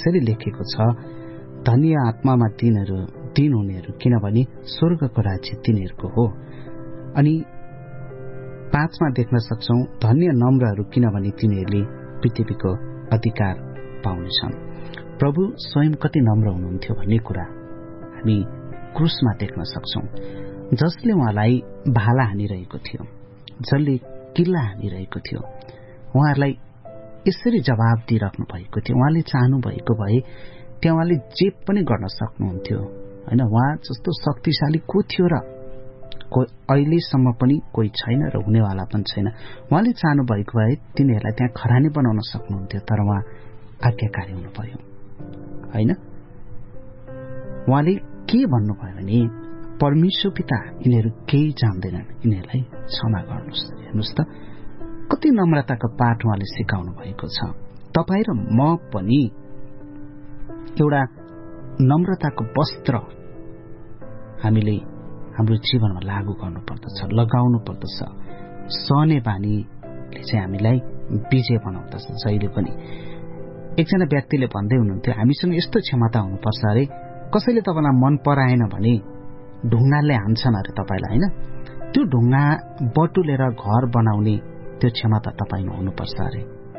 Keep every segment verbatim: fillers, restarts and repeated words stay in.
यसरी लेखेको छ, धन्य आत्मामा तिनीहरू दिन हुनेहरू, किनभने स्वर्गको राज्य तिनीहरूको हो। अनि पाँचमा देख्न सक्छौं, धन्य नम्रहरू, किनभने तिनीहरूले पृथ्वीको अधिकार पाउनेछन्। प्रभु स्वयं कति नम्र हुनुहुन्थ्यो भन्ने कुरा हामी क्रुसमा देख्न सक्छौं। जसले उहाँलाई भाला हानिरहेको थियो, जसले किल्ला हानिरहेको थियो, उहाँहरूलाई यसरी जवाब दिइराख्नु भएको थियो। उहाँले चाहनु भएको भए त्यहाँ उहाँले जे पनि गर्न सक्नुहुन्थ्यो हैन। उहाँ जस्तो शक्तिशाली को थियो र कोही अहिलेसम्म पनि कोही छैन र हुनेवाला पनि छैन। उहाँले चाहनु भएको भए तिनीहरूलाई त्यहाँ खरानी बनाउन सक्नुहुन्थ्यो, तर उहाँ आज्ञाकारी हुनु पर्यो हैन। उहाँले के भन्नुभयो भने, परमेश्वर पिता, यिनीहरू केही जान्दैनन्, यिनीहरूलाई क्षमा गर्नुहोस्। हेर्नुहोस् त, कति नम्रताको पाठ उहाँले सिकाउनु भएको छ। तपाईँ र म पनि एउटा नम्रताको वस्त्र हामीले हाम्रो जीवनमा लागू गर्नुपर्दछ, लगाउनु पर्दछ। सहने बानीले चाहिँ हामीलाई विजय बनाउँदछ। जहिले पनि एकजना व्यक्तिले भन्दै हुनुहुन्थ्यो, हामीसँग यस्तो क्षमता हुनुपर्छ अरे, कसैले तपाईँलाई मन पराएन भने ढुङ्गाले हान्छन् अरे तपाईँलाई हैन। त्यो ढुङ्गा बटुलेर घर बनाउने त्यो क्षमता तपाईँमा हुनुपर्छ अरे।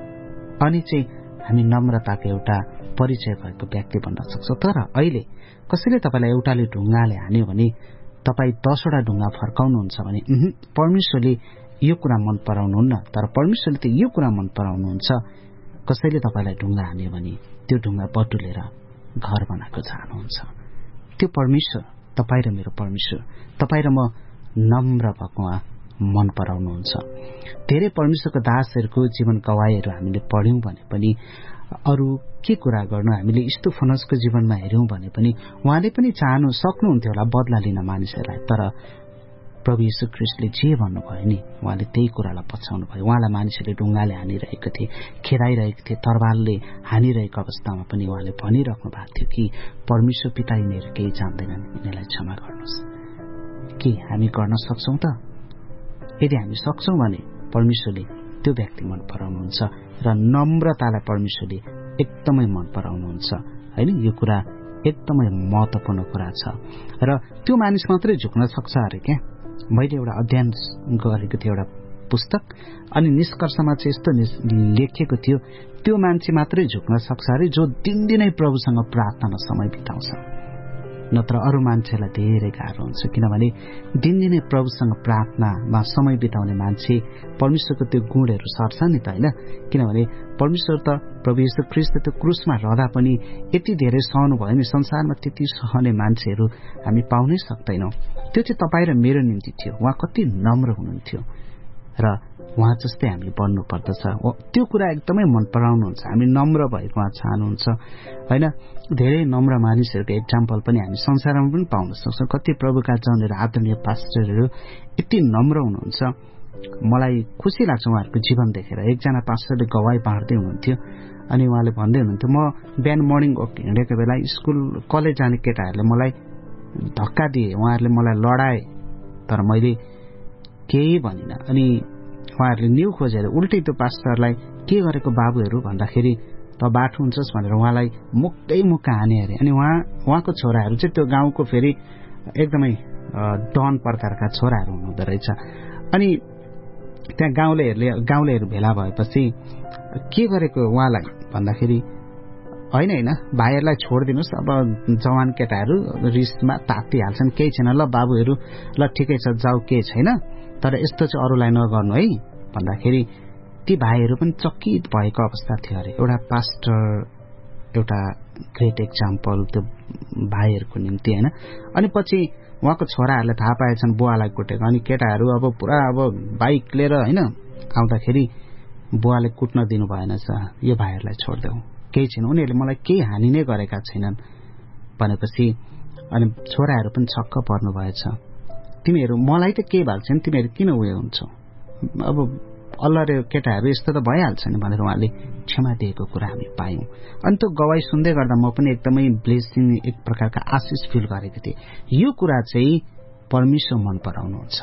अनि चाहिँ हामी नम्रताको एउटा परिचय भएको व्यक्ति बन्न सक्छौं। तर अहिले कसैले तपाईँलाई एउटाले ढुङ्गाले हान्यो भने तपाईँ दसवटा ढुङ्गा फर्काउनुहुन्छ भने परमेश्वरले यो कुरा मन पराउनुहुन्न, तर परमेश्वरले त यो कुरा मन पराउनुहुन्छ। कसैले तपाईँलाई ढुङ्गा हान्यो भने त्यो ढुङ्गा बटुलेर घर बनाएको चाहनुहुन्छ। त्यो परमेश्वर, तपाईँ र मेरो परमेश्वर, तपाईँ र म नम्र भएको मन पराउनुहुन्छ। धेरै परमेश्वरको दासहरूको जीवन गवाईहरू हामीले पढ्यौं भने पनि, अरू के कुरा गर्नु, हामीले स्टेफनसको जीवनमा हेर्यौं भने पनि उहाँले पनि चाहनु सक्नुहुन्थ्यो होला बदला लिन मानिसहरूलाई, तर प्रभु येशू ख्रीष्टले जे भन्नुभयो नि उहाँले त्यही कुरालाई पछाउनु भयो। उहाँलाई मानिसहरूले ढुङ्गाले हानिरहेको थिए, खेदाइरहेको थिए, तरवारले हानिरहेको अवस्थामा पनि उहाँले भनिराख्नु भएको थियो कि परमेश्वर पिता, यिनीहरू केही जान्दैनन्, यिनीहरूलाई क्षमा गर्नुहोस्। के हामी गर्न सक्छौं त? यदि हामी सक्छौं भने परमेश्वरले त्यो व्यक्ति मन पराउनुहुन्छ र नम्रतालाई परमेश्वरले एकदमै मन पराउनुहुन्छ हैन। यो कुरा एकदमै महत्त्वपूर्ण कुरा छ र त्यो मानिस मात्रै झुक्न सक्छ अरे। क्या मैले एउटा अध्ययन गरेको थिएँ एउटा पुस्तक, अनि निष्कर्षमा चाहिँ यस्तो लेखिएको थियो, त्यो मान्छे मात्रै झुक्न सक्छ अरे जो दिनदिनै प्रभुसँग प्रार्थनामा समय बिताउँछ, नत्र अरू मान्छेलाई धेरै गाह्रो हुन्छ। किनभने दिनदिनै प्रभुसँग प्रार्थनामा समय बिताउने मान्छे परमेश्वरको त्यो गुणहरू सर्छ नि त हैन। किनभने परमेश्वर त प्रभु येशू ख्रीष्ट त्यो क्रुसमा रहँदा पनि यति धेरै सहनु भयो नि, संसारमा त्यति सहने मान्छेहरू हामी पाउनै सक्दैनौं। त्यो चाहिँ तपाईँ र मेरो निम्ति थियो। उहाँ कति नम्र हुनुहुन्थ्यो र उहाँ जस्तै हामीले बन्नु पर्दछ। त्यो कुरा एकदमै मन पराउनुहुन्छ। हामी नम्र भएको उहाँ चाहनुहुन्छ हैन। धेरै नम्र मानिसहरूको एक्जाम्पल पनि हामी संसारमा पनि पाउन सक्छौं। कति प्रभुका जनहरू, आदरणीय पास्टरहरू यति नम्र हुनुहुन्छ, मलाई खुसी लाग्छ उहाँहरूको जीवन देखेर। एकजना पास्टरले गवाई बाँड्दै हुनुहुन्थ्यो, अनि उहाँले भन्दै हुनुहुन्थ्यो, म बिहान मर्निङ वक हिँडेको बेला स्कुल कलेज जाने केटाहरूले मलाई धक्का दिए, उहाँहरूले मलाई लडाए, तर मैले केही भनिन। अनि उहाँहरूले न्यू खोजेर उल्टै त्यो पास्टरलाई के गरेको बाबुहरू भन्दाखेरि, त बाठो हुन्छस् भनेर उहाँलाई मुक्कै मुक्का हाने अरे। अनि उहाँ उहाँको छोराहरू चाहिँ त्यो गाउँको फेरि एकदमै डन प्रकारका छोराहरू हुनुहुँदो रहेछ। अनि त्यहाँ गाउँलेहरूले गाउँलेहरू भेला भएपछि के गरेको उहाँलाई भन्दाखेरि, होइन होइन भाइहरूलाई छोडिदिनुहोस्, अब जवान केटाहरू रिसमा तातिहाल्छन्, केही छैन, ल बाबुहरू ल ठिकै छ जाऊ, केही छैन, तर यस्तो चाहिँ अरूलाई नगर्नु है भन्दाखेरि ती भाइहरू पनि चकित भएको अवस्था थियो अरे। एउटा पास्टर एउटा ग्रेट एक्जाम्पल त्यो भाइहरूको निम्ति हैन। अनि पछि उहाँको छोराहरूले थाहा पाएछन् बुवालाई कुटेको, अनि केटाहरू अब पुरा अब बाइक लिएर हैन आउँदाखेरि बुवाले कुट्न दिनु भएन, यो भाइहरूलाई छोड्देऊ, केही छैन, उनीहरूले मलाई केही हानि नै गरेका छैनन् भनेपछि अनि छोराहरू पनि छक्क पर्नु भएछ। तिमीहरू मलाई त केही भएको छैन, तिमीहरू किन उयो हुन्छौ, अब अल्लाहले केटाहरू यस्तो त भइहाल्छ नि भनेर उहाँले क्षमा दिएको कुरा हामी पायौं। अनि त्यो गवाई सुन्दै गर्दा म पनि एकदमै ब्लेसिङ, एक प्रकारका आशिष फिल गरेको थिएँ। यो कुरा चाहिँ परमेश्वर मन पराउनुहुन्छ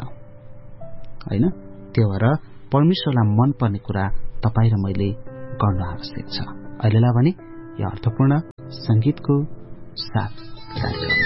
हैन। त्यो भएर परमेश्वरलाई मन पर्ने कुरा तपाईँ र मैले गर्न आवश्यक छ। अहिलेलाई भने यो अर्थपूर्ण संगीतको साथ कार्यक्रम।